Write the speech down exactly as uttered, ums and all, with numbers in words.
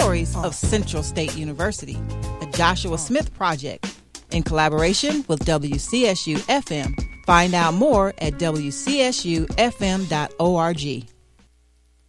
stories of Central State University, a Joshua Smith project, in collaboration with W C S U F M. Find out more at W C S U F M dot org.